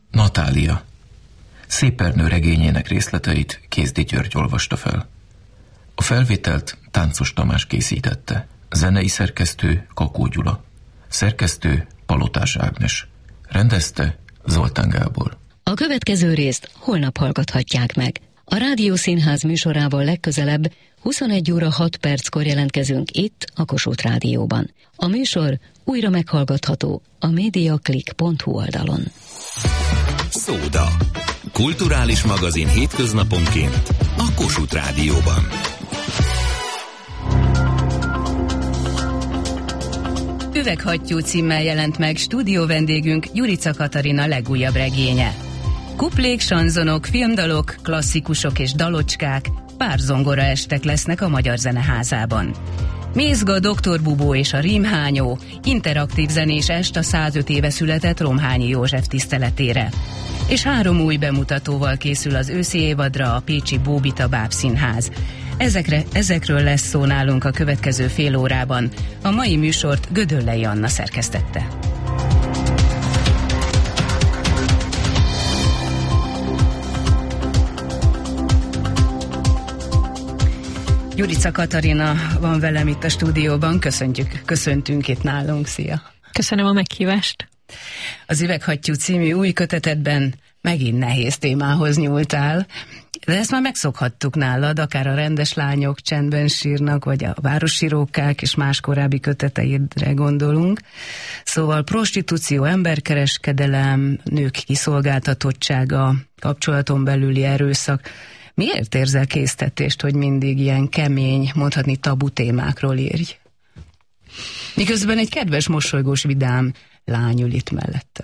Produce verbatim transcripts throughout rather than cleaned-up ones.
Natália. Szépernő regényének részleteit Kézdi György olvasta fel. A felvételt Táncos Tamás készítette. Zenei szerkesztő Kakó Gyula. Szerkesztő Palotás Ágnes. Rendezte Zoltán Gábor. A következő részt holnap hallgathatják meg. A Rádiószínház műsorával legközelebb huszonegy óra hat perckor jelentkezünk itt a Kossuth Rádióban. A műsor újra meghallgatható a mediaclick pont hu oldalon. Szóda. Kulturális magazin hétköznaponként a Kossuth Rádióban. Üveghattyú címmel jelent meg stúdió vendégünk Jurica Katarina legújabb regénye. Kuplék, sanzonok, filmdalok, klasszikusok és dalocskák, párzongora estek lesznek a Magyar Zeneházában. Mézga, doktor Bubó és a Rímhányó, interaktív zenés est a százöt éve született Romhányi József tiszteletére. És három új bemutatóval készül az őszi évadra a pécsi Bóbita Bábszínház. Ezekre, ezekről lesz szó nálunk a következő fél órában. A mai műsort Gödöllei Anna szerkesztette. Jurica Katarina van velem itt a stúdióban, köszöntjük, köszöntünk itt nálunk, szia! Köszönöm a meghívást! Az Üveghattyú című új kötetedben megint nehéz témához nyúltál, de ezt már megszokhattuk nálad, akár a Rendes lányok csendben sírnak, vagy a Városi rókák és más korábbi köteteidre gondolunk. Szóval prostitúció, emberkereskedelem, nők kiszolgáltatottsága, kapcsolaton belüli erőszak. Miért érzel késztetést, hogy mindig ilyen kemény, mondhatni tabu témákról írj? Miközben egy kedves, mosolygós, vidám lány ül itt mellettem.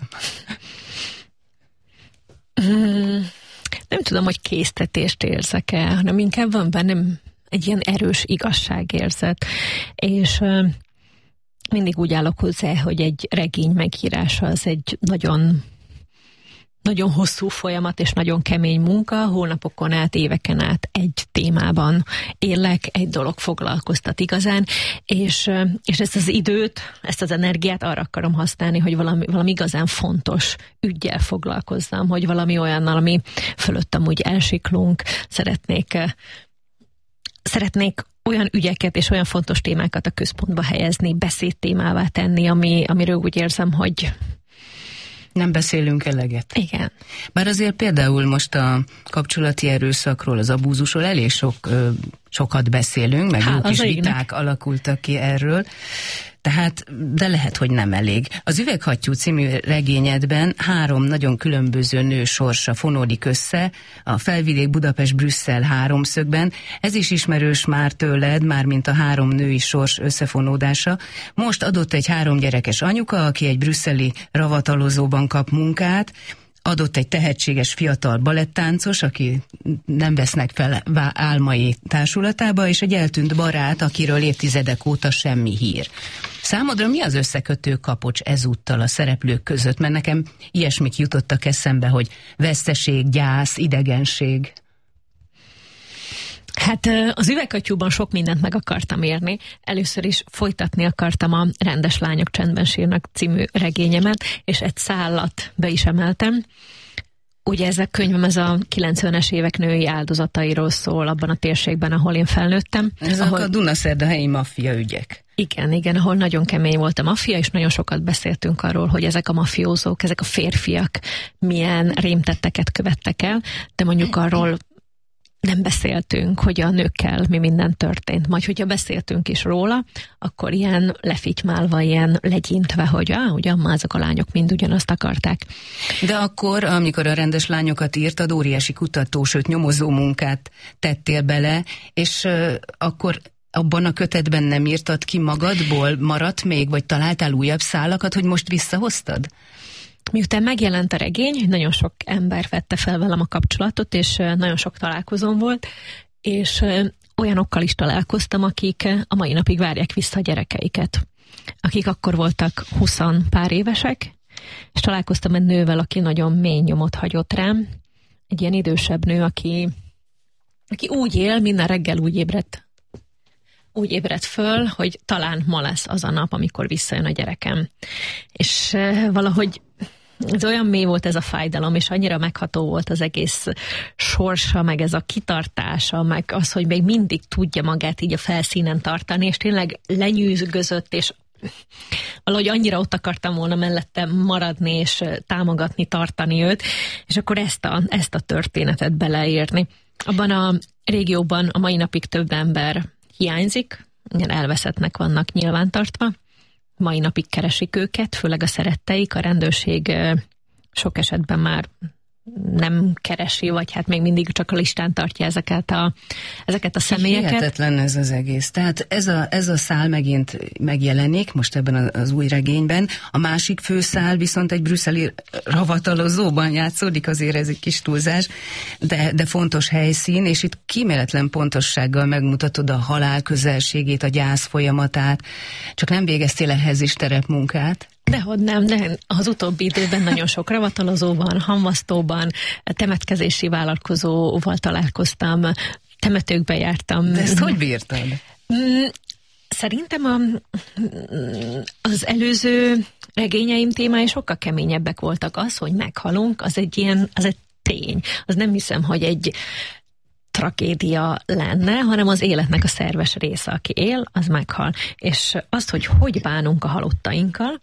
Hmm, nem tudom, hogy késztetést érzek el, hanem inkább van bennem egy ilyen erős igazságérzet. És uh, mindig úgy állok hozzá, hogy egy regény megírása az egy nagyon... nagyon hosszú folyamat és nagyon kemény munka, hónapokon át, éveken át egy témában élek, egy dolog foglalkoztat igazán, és, és ezt az időt, ezt az energiát arra akarom használni, hogy valami, valami igazán fontos üggyel foglalkozzam, hogy valami olyannal, ami fölöttem úgy elsiklunk, szeretnék, szeretnék olyan ügyeket és olyan fontos témákat a központba helyezni, beszédtémává tenni, ami, amiről úgy érzem, hogy nem beszélünk eleget. Igen. Bár azért például most a kapcsolati erőszakról, az abúzusról elég sok, ö, sokat beszélünk, meg jó kis viták alakultak ki erről. Tehát, de lehet, hogy nem elég. Az Üveghattyú című regényedben három nagyon különböző nő sorsa fonódik össze, a Felvidék, Budapest, Brüsszel háromszögben. Ez is ismerős már tőled, már mint a három női sors összefonódása. Most adott egy három gyerekes anyuka, aki egy brüsszeli ravatalozóban kap munkát, adott egy tehetséges fiatal balettáncos, aki nem vesznek fel álmai társulatába, és egy eltűnt barát, akiről évtizedek óta semmi hír. Számodra mi az összekötő kapocs ezúttal a szereplők között? Mert nekem ilyesmik jutottak eszembe, hogy veszteség, gyász, idegenség. Hát az Üveghattyúban sok mindent meg akartam érni. Először is folytatni akartam a Rendes lányok csendben sírnak című regényemet, és egy szállat be is emeltem. Ugye ez a könyvem, ez a kilencvenes évek női áldozatairól szól abban a térségben, ahol én felnőttem. Ez ahol... a Dunaszerdahelyi maffia ügyek. Igen, igen, ahol nagyon kemény volt a maffia, és nagyon sokat beszéltünk arról, hogy ezek a mafiózók, ezek a férfiak milyen rémtetteket követtek el, de mondjuk arról nem beszéltünk, hogy a nőkkel mi minden történt. Majd, hogyha beszéltünk is róla, akkor ilyen lefitymálva, ilyen legyintve, hogy á, ugyan már azok a lányok mind ugyanazt akarták. De akkor, amikor a Rendes lányokat írtad, óriási kutató, sőt nyomozó munkát tettél bele, és uh, akkor abban a kötetben nem írtad ki magadból, maradt még, vagy találtál újabb szálakat, hogy most visszahoztad? Miután megjelent a regény, nagyon sok ember vette fel velem a kapcsolatot, és nagyon sok találkozóm volt, és olyanokkal is találkoztam, akik a mai napig várják vissza a gyerekeiket. Akik akkor voltak huszon pár évesek, és találkoztam egy nővel, aki nagyon mély nyomot hagyott rám. Egy ilyen idősebb nő, aki, aki úgy él, minden reggel úgy ébredt, úgy ébredt föl, hogy talán ma lesz az a nap, amikor visszajön a gyerekem. És valahogy ez olyan mély volt ez a fájdalom, és annyira megható volt az egész sorsa, meg ez a kitartása, meg az, hogy még mindig tudja magát így a felszínen tartani, és tényleg lenyűgözött, és valahogy annyira ott akartam volna mellette maradni, és támogatni, tartani őt, és akkor ezt a, ezt a történetet beleírni. Abban a régióban a mai napig több ember hiányzik, elveszettnek vannak nyilvántartva, mai napig keresik őket, főleg a szeretteik, a rendőrség sok esetben már nem keresi, vagy hát még mindig csak a listán tartja ezeket a, ezeket a személyeket. Hihetetlen ez az egész. Tehát ez a, ez a szál megint megjelenik most ebben az új regényben. A másik főszál viszont egy brüsszeli ravatalozóban játszódik, azért ez egy kis túlzás, de, de fontos helyszín, és itt kíméletlen pontossággal megmutatod a halál közelségét, a gyász folyamatát. Csak nem végeztél ehhez is terepmunkát? Dehogy nem, de az utóbbi időben nagyon sok ravatalozóban, hamvasztóban, temetkezési vállalkozóval találkoztam, temetőkbe jártam. De ezt hogy bírtad? Szerintem a, az előző regényeim témái sokkal keményebbek voltak. Az, hogy meghalunk, az egy ilyen, az egy tény. Az nem hiszem, hogy egy tragédia lenne, hanem az életnek a szerves része, aki él, az meghal. És azt, hogy hogy bánunk a halottainkkal,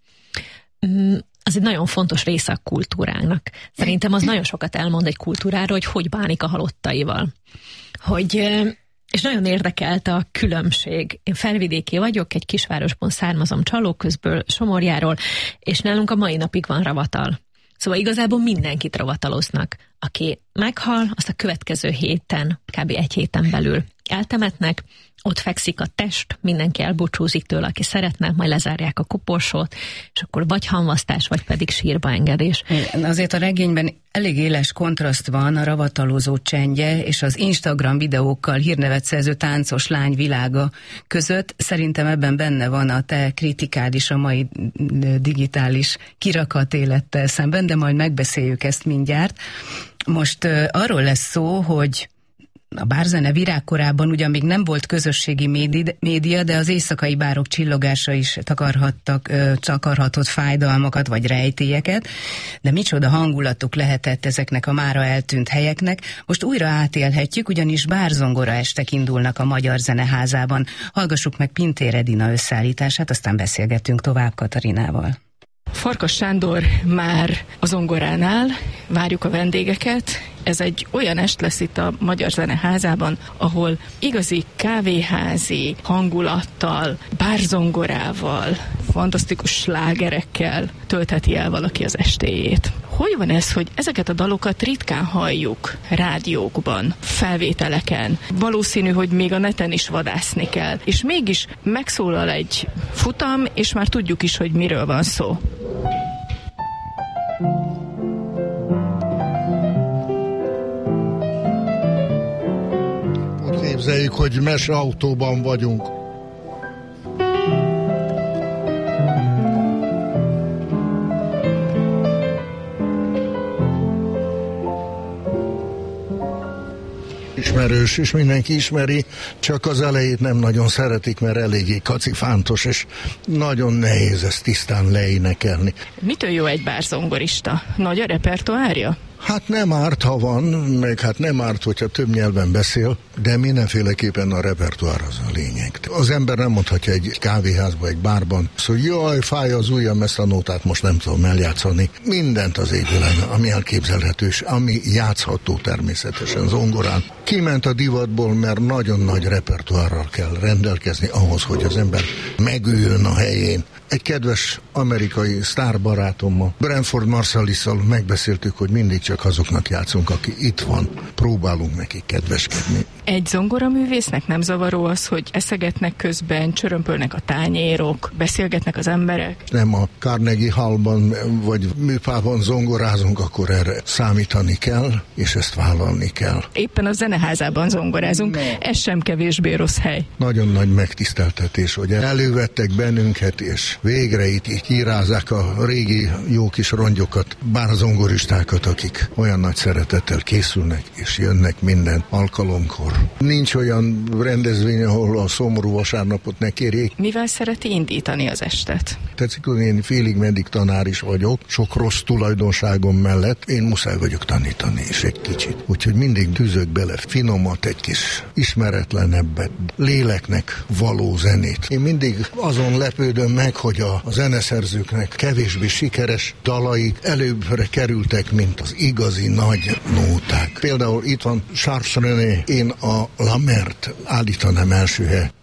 az egy nagyon fontos része a kultúrának. Szerintem az nagyon sokat elmond egy kultúráról, hogy hogy bánik a halottaival. Hogy, és nagyon érdekelt a különbség. Én felvidéki vagyok, egy kisvárosban származom Csalóközből, Somorjáról, és nálunk a mai napig van ravatal. Szóval igazából mindenkit ravataloznak. Aki meghal, azt a következő héten, kb. egy héten belül eltemetnek, ott fekszik a test, mindenki elbúcsúzik tőle, aki szeretne, majd lezárják a koporsót, és akkor vagy hamvasztás, vagy pedig sírba engedés. Azért a regényben elég éles kontraszt van a ravatalozó csendje és az Instagram videókkal hírnevet szerző táncos lány világa között. Szerintem ebben benne van a te kritikád is a mai digitális kirakat élettel szemben, de majd megbeszéljük ezt mindjárt. Most uh, arról lesz szó, hogy a bárzene virágkorában ugyan még nem volt közösségi média, de az éjszakai bárok csillogása is takarhattak, takarhatott fájdalmakat vagy rejtélyeket, de micsoda hangulatuk lehetett ezeknek a mára eltűnt helyeknek. Most újra átélhetjük, ugyanis bárzongora estek indulnak a Magyar Zeneházában. Hallgassuk meg Pintér Edina összeállítását, aztán beszélgetünk tovább Katarinával. Farkas Sándor már a zongoránál, várjuk a vendégeket. Ez egy olyan est lesz itt a Magyar Zeneházában, ahol igazi kávéházi hangulattal, bárzongorával, fantasztikus slágerekkel töltheti el valaki az estéjét. Hogy van ez, hogy ezeket a dalokat ritkán halljuk rádiókban, felvételeken? Valószínű, hogy még a neten is vadászni kell. És mégis megszólal egy futam, és már tudjuk is, hogy miről van szó. Úgy képzeljük, hogy meseautóban vagyunk. Ismerős, és mindenki ismeri, csak az elejét nem nagyon szeretik, mert eléggé kacifántos, és nagyon nehéz ezt tisztán leénekelni. Mitől jó egy bárzongorista? Nagy a repertoárja? Hát nem árt, ha van, meg hát nem árt, hogyha több nyelven beszél, de mindenféleképpen a repertoár az a lényeg. Az ember nem mondhatja egy kávéházban, egy bárban, hogy jaj, fáj az ujjam, ezt a nótát most nem tudom eljátszani. Mindent az égvilágon, ami elképzelhető, és ami játszható természetesen zongorán. Kiment a divatból, mert nagyon nagy repertoárral kell rendelkezni ahhoz, hogy az ember megüljön a helyén. Egy kedves amerikai sztárbarátommal, Branford Marsalisszal megbeszéltük, hogy mindig csak azoknak játszunk, aki itt van. Próbálunk nekik kedveskedni. Egy zongoraművésznek nem zavaró az, hogy eszegetnek közben, csörömpölnek a tányérok, beszélgetnek az emberek? Nem a Carnegie Hallban vagy műpában zongorázunk, akkor erre számítani kell, és ezt vállalni kell. Éppen a zeneházában zongorázunk, ez sem kevésbé rossz hely. Nagyon nagy megtiszteltetés, hogy elővettek bennünket, és végre itt így írázzák a régi jó kis rongyokat, bár zongoristákat, akik akik olyan nagy szeretettel készülnek és jönnek minden alkalomkor. Nincs olyan rendezvény, ahol a szomorú vasárnapot ne kérjék. Mivel szereti indítani az estet? Tetszik, hogy én félig meddig tanár is vagyok, sok rossz tulajdonságom mellett én muszáj vagyok tanítani is egy kicsit. Úgyhogy mindig tűzök bele finomat, egy kis ismeretlenebbet, léleknek való zenét. Én mindig azon lepődöm meg, hogy a zeneszerzőknek kevésbé sikeres dalaik előbbre kerültek, mint az igazi nagy nóták. Például itt van Charles René, én a Lamert állítanám első hely.